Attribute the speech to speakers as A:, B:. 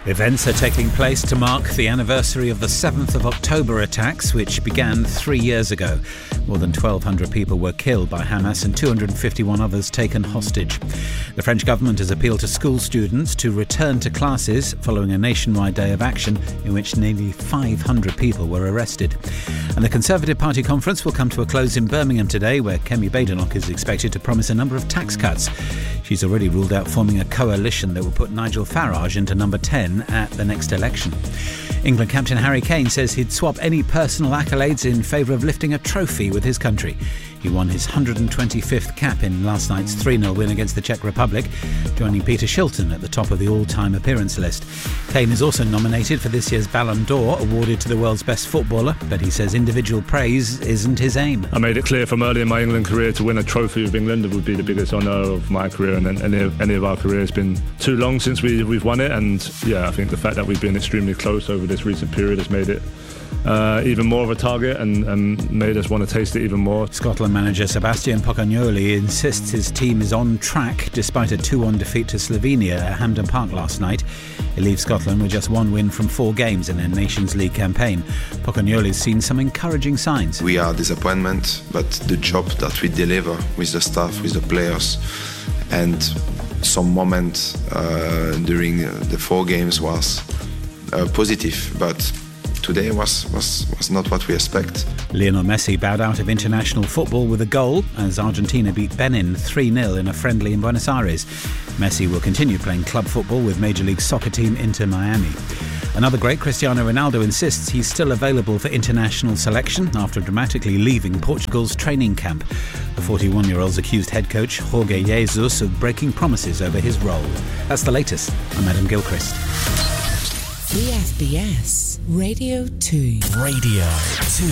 A: Events are taking place to mark the anniversary of the 7th of October attacks, which began 3 years ago. More than 1,200 people were killed by Hamas and 251 others taken hostage. The French government has appealed to school students to return to classes following a nationwide day of action in which nearly 500 people were arrested. And the Conservative Party conference will come to a close in Birmingham today, where Kemi Badenoch is expected to promise a number of tax cuts. She's already ruled out forming a coalition that will put Nigel Farage into number 10 at the next election. England captain Harry Kane says he'd swap any personal accolades in favour of lifting a trophy with his country. He won his 125th cap in last night's 3-0 win against the Czech Republic, joining Peter Shilton at the top of the all-time appearance list. Kane is also nominated for this year's Ballon d'Or, awarded to the world's best footballer, but he says individual praise isn't his aim.
B: I made it clear from early in my England career to win a trophy with England would be the biggest honour of my career and any of our career. It's been too long since we've won it, and I think the fact that we've been extremely close over this recent period has made it even more of a target and made us want to taste it even more.
A: Scotland manager Sebastian Pocagnoli insists his team is on track despite a 2-1 defeat to Slovenia at Hampden Park last night. He leaves Scotland with just one win from 4 games in their Nations League campaign. Pocagnoli's seen some encouraging signs.
C: We are disappointment, but the job that we deliver with the staff, with the players, and some moment during the 4 games was positive, but today was not what we expect.
A: Lionel Messi bowed out of international football with a goal as Argentina beat Benin 3-0 in a friendly in Buenos Aires. Messi will continue playing club football with Major League Soccer team Inter Miami. Another great, Cristiano Ronaldo, insists he's still available for international selection after dramatically leaving Portugal's training camp. The 41-year-old's accused head coach Jorge Jesus of breaking promises over his role. That's the latest. I'm Adam Gilchrist.
D: FBS Radio 2. Radio 2.